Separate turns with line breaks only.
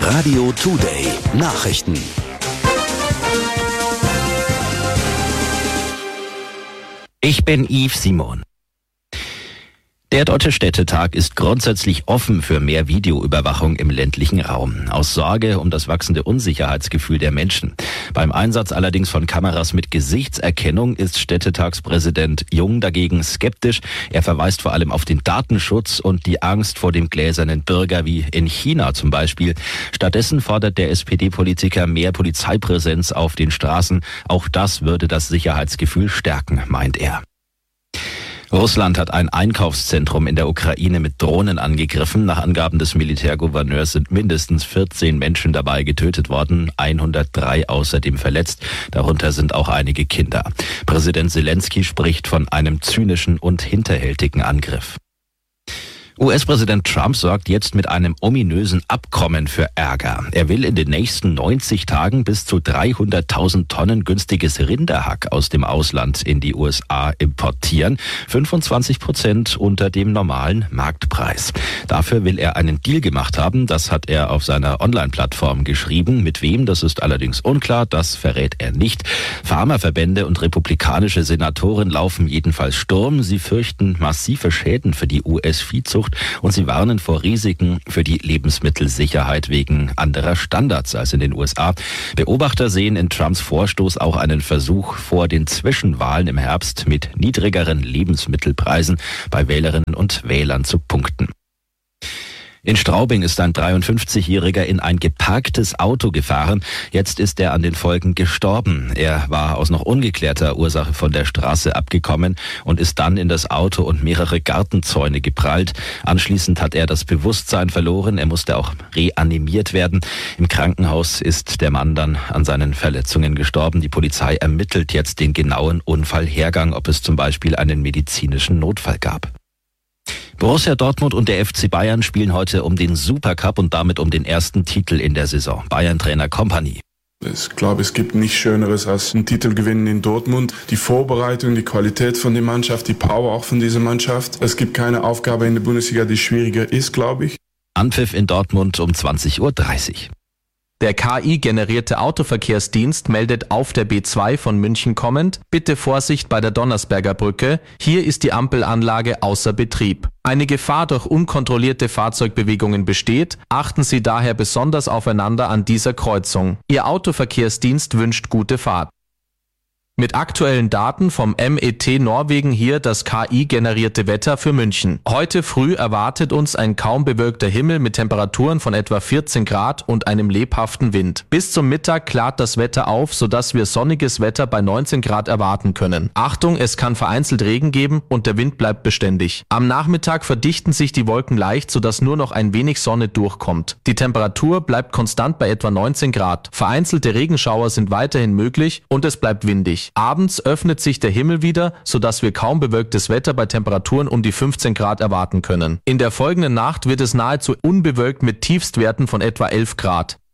Radio Today Nachrichten.
Ich bin Yves Simon. Der Deutsche Städtetag ist grundsätzlich offen für mehr Videoüberwachung im ländlichen Raum, aus Sorge um das wachsende Unsicherheitsgefühl der Menschen. Beim Einsatz allerdings von Kameras mit Gesichtserkennung ist Städtetagspräsident Jung dagegen skeptisch. Er verweist vor allem auf den Datenschutz und die Angst vor dem gläsernen Bürger wie in China zum Beispiel. Stattdessen fordert der SPD-Politiker mehr Polizeipräsenz auf den Straßen. Auch das würde das Sicherheitsgefühl stärken, meint er. Russland hat ein Einkaufszentrum in der Ukraine mit Drohnen angegriffen. Nach Angaben des Militärgouverneurs sind mindestens 14 Menschen dabei getötet worden, 103 außerdem verletzt. Darunter sind auch einige Kinder. Präsident Zelensky spricht von einem zynischen und hinterhältigen Angriff. US-Präsident Trump sorgt jetzt mit einem ominösen Abkommen für Ärger. Er will in den nächsten 90 Tagen bis zu 300.000 Tonnen günstiges Rinderhack aus dem Ausland in die USA importieren. 25% unter dem normalen Marktpreis. Dafür will er einen Deal gemacht haben. Das hat er auf seiner Online-Plattform geschrieben. Mit wem, das ist allerdings unklar. Das verrät er nicht. Pharmaverbände und republikanische Senatoren laufen jedenfalls Sturm. Sie fürchten massive Schäden für die US-Viehzucht. Und sie warnen vor Risiken für die Lebensmittelsicherheit wegen anderer Standards als in den USA. Beobachter sehen in Trumps Vorstoß auch einen Versuch vor den Zwischenwahlen im Herbst mit niedrigeren Lebensmittelpreisen bei Wählerinnen und Wählern zu punkten. In Straubing ist ein 53-Jähriger in ein geparktes Auto gefahren. Jetzt ist er an den Folgen gestorben. Er war aus noch ungeklärter Ursache von der Straße abgekommen und ist dann in das Auto und mehrere Gartenzäune geprallt. Anschließend hat er das Bewusstsein verloren. Er musste auch reanimiert werden. Im Krankenhaus ist der Mann dann an seinen Verletzungen gestorben. Die Polizei ermittelt jetzt den genauen Unfallhergang, ob es zum Beispiel einen medizinischen Notfall gab. Borussia Dortmund und der FC Bayern spielen heute um den Supercup und damit um den ersten Titel in der Saison. Bayern-Trainer Kompany.
Ich glaube, es gibt nichts Schöneres als einen Titel gewinnen in Dortmund. Die Vorbereitung, die Qualität von der Mannschaft, die Power auch von dieser Mannschaft. Es gibt keine Aufgabe in der Bundesliga, die schwieriger ist, glaube ich.
Anpfiff in Dortmund um 20:30 Uhr.
Der KI-generierte Autoverkehrsdienst meldet auf der B2 von München kommend: Bitte Vorsicht bei der Donnersberger Brücke, hier ist die Ampelanlage außer Betrieb. Eine Gefahr durch unkontrollierte Fahrzeugbewegungen besteht, achten Sie daher besonders aufeinander an dieser Kreuzung. Ihr Autoverkehrsdienst wünscht gute Fahrt. Mit aktuellen Daten vom MET Norwegen hier das KI-generierte Wetter für München. Heute früh erwartet uns ein kaum bewölkter Himmel mit Temperaturen von etwa 14 Grad und einem lebhaften Wind. Bis zum Mittag klart das Wetter auf, sodass wir sonniges Wetter bei 19 Grad erwarten können. Achtung, es kann vereinzelt Regen geben und der Wind bleibt beständig. Am Nachmittag verdichten sich die Wolken leicht, sodass nur noch ein wenig Sonne durchkommt. Die Temperatur bleibt konstant bei etwa 19 Grad. Vereinzelte Regenschauer sind weiterhin möglich und es bleibt windig. Abends öffnet sich der Himmel wieder, sodass wir kaum bewölktes Wetter bei Temperaturen um die 15 Grad erwarten können. In der folgenden Nacht wird es nahezu unbewölkt mit Tiefstwerten von etwa 11 Grad.